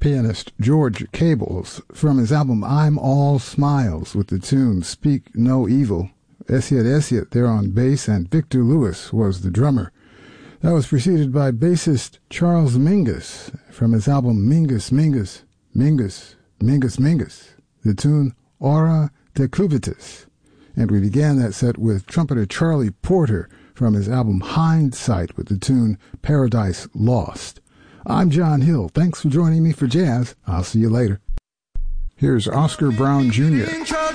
pianist George Cables from his album I'm All Smiles with the tune Speak No Evil. Esiet Esiet there on bass, and Victor Lewis was the drummer. That was preceded by bassist Charles Mingus from his album Mingus Mingus Mingus Mingus Mingus, the tune Ora Decluvitis. And we began that set with trumpeter Charlie Porter from his album Hindsight with the tune Paradise Lost. I'm John Hill. Thanks for joining me for jazz. I'll see you later. Here's Oscar Brown Jr.